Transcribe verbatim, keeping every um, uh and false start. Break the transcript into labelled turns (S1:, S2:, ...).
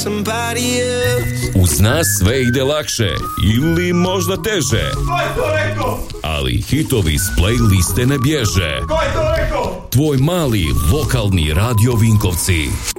S1: Uz nas sve ide lakše ili možda teže.
S2: Ko je to rekao?
S1: Ali hitovi s playliste ne bježe.
S2: Ko je to rekao?
S1: Tvoj mali lokalni Radio Vinkovci.